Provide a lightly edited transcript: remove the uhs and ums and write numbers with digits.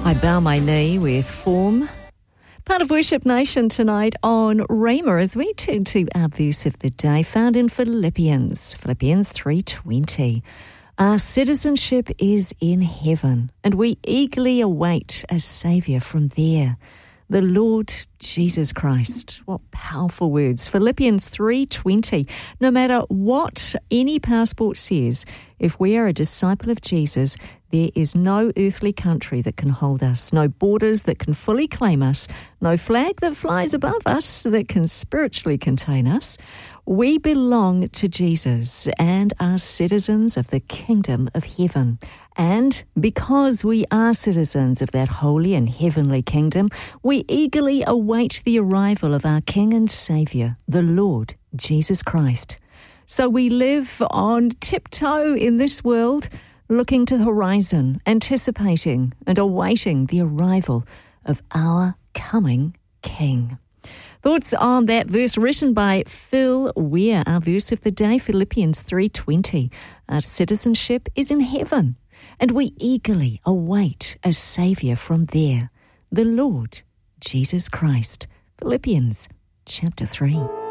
I bow my knee with form. Part of Worship Nation tonight on Rhema as we turn to our verse of the day found in Philippians 3:20. Our citizenship is in heaven, and we eagerly await a Saviour from there, the Lord Jesus Christ. What powerful words. Philippians 3:20. No matter what any passport says, if we are a disciple of Jesus, there is no earthly country that can hold us, no borders that can fully claim us, no flag that flies above us that can spiritually contain us. We belong to Jesus and are citizens of the kingdom of heaven. And because we are citizens of that holy and heavenly kingdom, we eagerly await the arrival of our King and Saviour, the Lord Jesus Christ. So we live on tiptoe in this world, looking to the horizon, anticipating and awaiting the arrival of our coming King. Thoughts on that verse written by Phil Weir, our verse of the day, Philippians 3:20. Our citizenship is in heaven, and we eagerly await a Saviour from there, the Lord Jesus Christ. Philippians chapter 3.